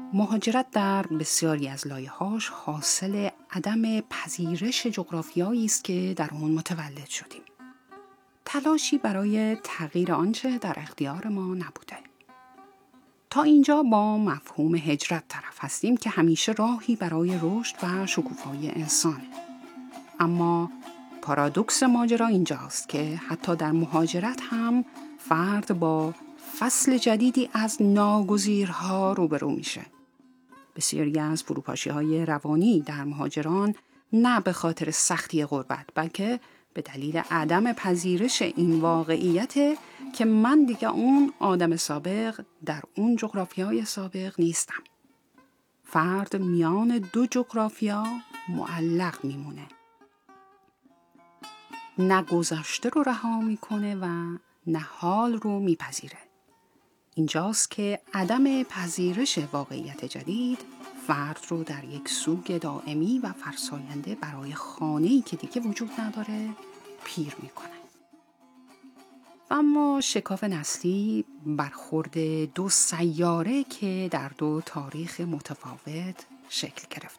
مهاجرت در بسیاری از لایه‌هاش حاصل عدم پذیرش جغرافیایی است که در آن متولد شدیم. تلاشی برای تغییر آنچه در اختیار ما نبوده. تا اینجا با مفهوم هجرت طرف هستیم که همیشه راهی برای رشد و شکوفایی انسانه. اما پارادوکس ماجرا اینجاست که حتی در مهاجرت هم فرد با فصل جدیدی از ناگزیرها روبرو میشه. بسیاری از فروپاشی‌های روانی در مهاجران نه به خاطر سختی غربت بلکه به دلیل عدم پذیرش این واقعیت که من دیگه اون آدم سابق در اون جغرافیای سابق نیستم. فرد میان دو جغرافیا معلق میمونه. نه گذشته رو رها میکنه و نه حال رو میپذیره. اینجاست که عدم پذیرش واقعیت جدید فرد رو در یک سوگ دائمی و فرساینده برای خانه‌ای که دیگه وجود نداره پیر میکنه. اما شکاف نسلی برخورد دو سیاره که در دو تاریخ متفاوت شکل گرفته.